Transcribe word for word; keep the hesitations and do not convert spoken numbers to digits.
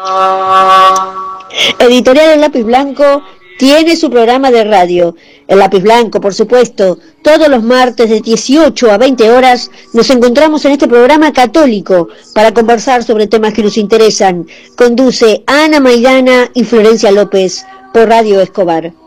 Editorial El Lápiz Blanco tiene su programa de radio. El Lápiz Blanco, por supuesto, todos los martes de dieciocho a veinte horas nos encontramos en este programa católico para conversar sobre temas que nos interesan. Conduce Ana Maidana y Florencia López por Radio Escobar.